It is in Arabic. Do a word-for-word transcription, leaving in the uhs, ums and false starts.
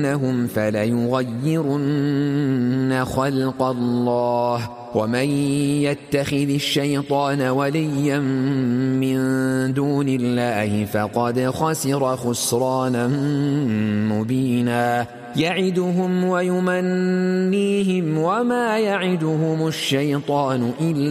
يستفتونهم فليغيرن خلق الله ومن يتخذ الشيطان وليا من دون الله فقد خسر خسرانا مبينا يعدهم ويمنيهم وما يعدهم الشيطان إلا